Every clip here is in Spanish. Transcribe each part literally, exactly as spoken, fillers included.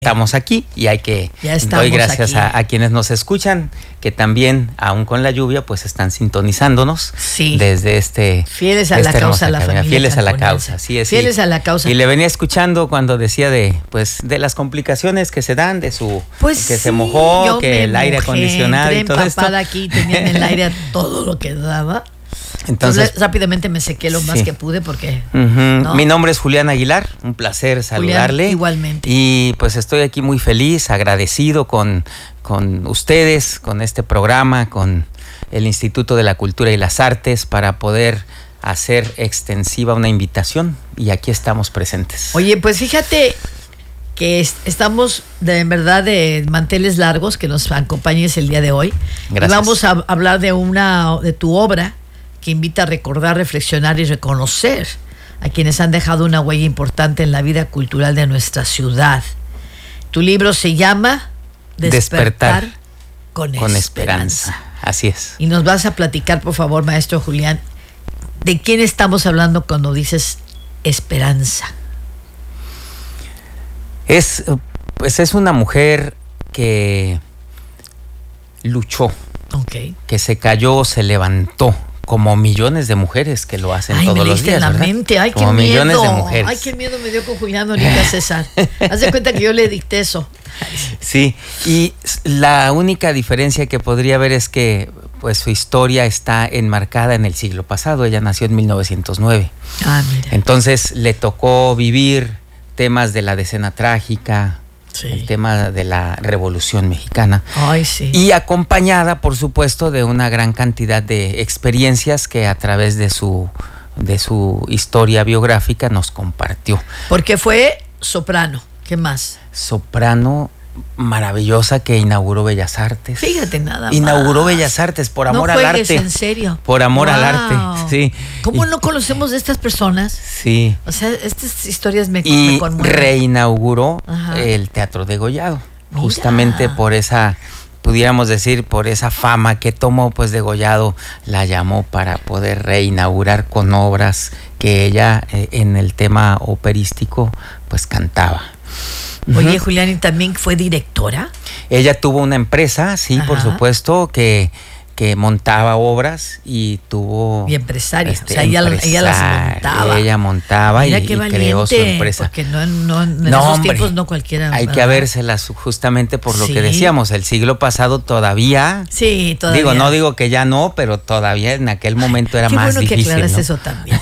Estamos aquí y hay que ya estamos doy gracias aquí. a, a quienes nos escuchan, que también, aún con la lluvia, pues están sintonizándonos sí. desde este fieles a la causa, la familia fieles a la Cancunense. causa, sí es fieles sí. a la causa. Y le venía escuchando cuando decía de, pues, de las complicaciones que se dan, de su pues que sí, se mojó, que el mojé, aire acondicionado y todo esto. empapada aquí, tenía en el aire todo lo que daba. Entonces, Entonces, rápidamente me sequé lo sí. más que pude porque... Uh-huh. ¿no? Mi nombre es Julián Aguilar, un placer saludarle. Julián, igualmente. Y pues estoy aquí muy feliz, agradecido con, con ustedes, con este programa, con el Instituto de la Cultura y las Artes para poder hacer extensiva una invitación y aquí estamos presentes. Oye, pues fíjate que est- estamos de en verdad de manteles largos, que nos acompañes el día de hoy. Gracias. Y vamos a hablar de una de tu obra que invita a recordar, reflexionar y reconocer a quienes han dejado una huella importante en la vida cultural de nuestra ciudad. Tu libro se llama Despertar, Despertar con, con esperanza. esperanza. Así es. Y nos vas a platicar, por favor, maestro Julián, ¿de quién estamos hablando cuando dices esperanza? Es, pues es una mujer que luchó, Okay. que se cayó, se levantó, como millones de mujeres que lo hacen Ay, todos me los leíste días, en la ¿verdad? mente. Ay, como qué miedo. millones de mujeres. Ay, qué miedo me dio con Julián ahorita, César. Haz de cuenta que yo le dicté eso. Sí, y la única diferencia que podría haber es que pues su historia está enmarcada en el siglo pasado. Ella nació en mil novecientos nueve. Ah, mira. Entonces le tocó vivir temas de la decena trágica, Sí. el tema de la Revolución Mexicana. Ay, sí. Y acompañada, por supuesto, de una gran cantidad de experiencias que a través de su, de su historia biográfica nos compartió. Porque fue soprano. ¿Qué más? Soprano maravillosa que inauguró Bellas Artes. Fíjate nada más. Inauguró Bellas Artes por amor no al juegues, arte. en serio. Por amor Wow. al arte, sí. ¿Cómo Y- no conocemos de estas personas? Sí. O sea, estas historias me, Y me conmueven. reinauguró Ajá. el Teatro Degollado, Mira. justamente por esa, pudiéramos decir, por esa fama que tomó, pues Degollado la llamó para poder reinaugurar con obras que ella eh, en el tema operístico pues cantaba. Oye, Ujú. Julián, ¿y también fue directora? Ella tuvo una empresa, sí, Ajá. por supuesto, que, que montaba obras y tuvo... Y empresaria. este, o sea, ella, ella las empresaria. montaba. Ella montaba Mira y, qué y valiente, creó su empresa. porque no, no, en No, esos hombre, tiempos no cualquiera. Hay que ¿verdad? habérselas justamente por lo Sí. que decíamos, el siglo pasado todavía, Sí, todavía. digo, no digo que ya no, pero todavía en aquel momento era Qué más bueno difícil, que aclaras ¿no? eso también.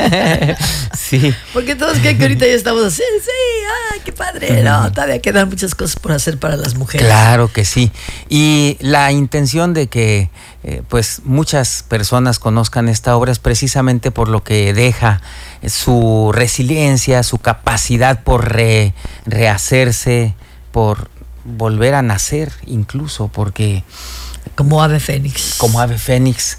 Sí. Porque todos creen que ahorita ya estamos así, sí, ay, qué padre. No, todavía quedan muchas cosas por hacer para las mujeres. Claro que sí. Y la intención de que eh, pues muchas personas conozcan esta obra es precisamente por lo que deja eh, su resiliencia, su capacidad por re- rehacerse, por volver a nacer incluso, porque Como ave fénix. como ave fénix.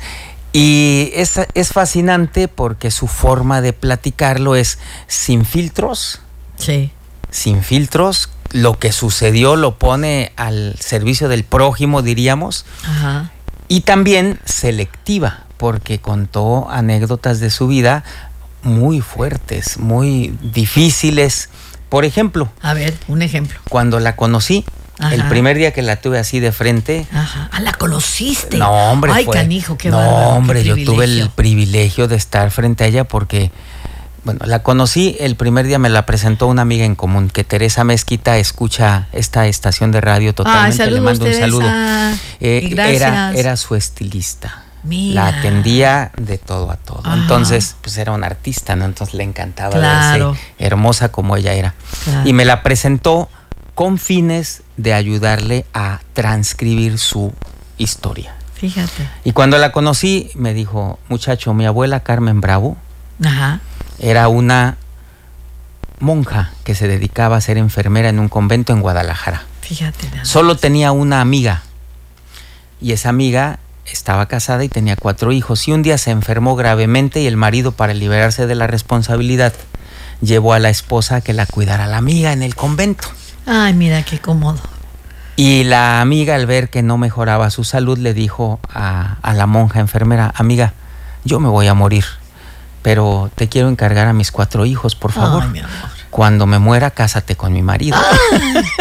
Y es, es fascinante porque su forma de platicarlo es sin filtros, Sí. sin filtros. Lo que sucedió lo pone al servicio del prójimo, diríamos, Ajá. y también selectiva, porque contó anécdotas de su vida muy fuertes, muy difíciles. Por ejemplo, A ver, un ejemplo. cuando la conocí, Ajá. el primer día que la tuve así de frente, Ajá. Ah, la conociste. no, hombre, Ay, fue, canijo, qué no, bárbaro, qué hombre, yo tuve el privilegio. privilegio de estar frente a ella porque, bueno, la conocí el primer día, me la presentó una amiga en común, que Teresa Mezquita escucha esta estación de radio totalmente, Ay, le mando un saludos, saludo. Teresa. Eh, Y gracias. era, era su estilista. Mira. La atendía de todo a todo. Ajá. Entonces, pues era una artista, ¿no? Entonces le encantaba Claro. verse hermosa como ella era. Claro. Y me la presentó con fines de ayudarle a transcribir su historia. Fíjate. Y cuando la conocí, me dijo, muchacho, mi abuela Carmen Bravo Ajá. era una monja que se dedicaba a ser enfermera en un convento en Guadalajara. Fíjate. nada. Solo tenía una amiga y esa amiga estaba casada y tenía cuatro hijos y un día se enfermó gravemente y el marido, para liberarse de la responsabilidad, llevó a la esposa a que la cuidara la amiga en el convento. Ay, mira qué cómodo. Y la amiga, al ver que no mejoraba su salud, le dijo a, a la monja enfermera, amiga, yo me voy a morir, pero te quiero encargar a mis cuatro hijos, por favor. Ay, mi amor. Cuando me muera, cásate con mi marido.